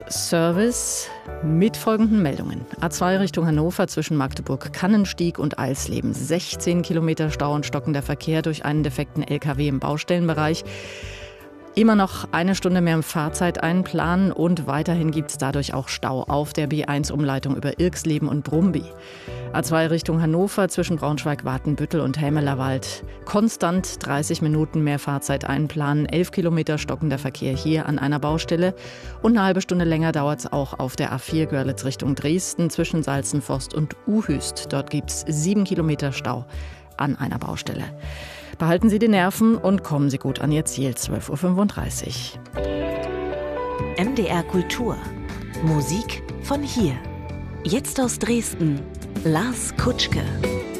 Service mit folgenden Meldungen. A2 Richtung Hannover zwischen Magdeburg, Kannenstieg und Eisleben. 16 Kilometer Stau und stockender Verkehr durch einen defekten LKW im Baustellenbereich. Immer noch eine Stunde mehr Fahrzeit einplanen und weiterhin gibt es dadurch auch Stau auf der B1-Umleitung über Irxleben und Brumby. A2 Richtung Hannover zwischen Braunschweig, Watenbüttel und Helmelerwald. Konstant 30 Minuten mehr Fahrzeit einplanen, 11 Kilometer stockender Verkehr hier an einer Baustelle. Und eine halbe Stunde länger dauert es auch auf der A4 Görlitz Richtung Dresden zwischen Salzenforst und Uhüst. Dort gibt es 7 Kilometer Stau an einer Baustelle. Behalten Sie die Nerven und kommen Sie gut an Ihr Ziel, 12.35 Uhr. MDR Kultur. Musik von hier. Jetzt aus Dresden. Lars Kutschke.